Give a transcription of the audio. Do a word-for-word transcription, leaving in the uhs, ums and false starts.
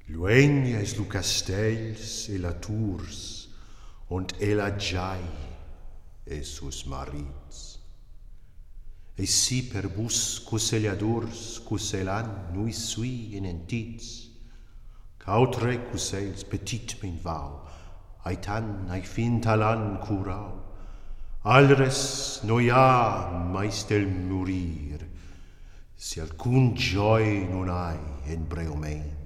Luegna es lu castells e la tours, und ella giai es sus marits. E si per bus cussegliadurs cusselan nui sui in entits, cautre cussels petit min vau, aitan ai fin talan curau, alres noia maistel murir, si alcun gioi non hai en breomen.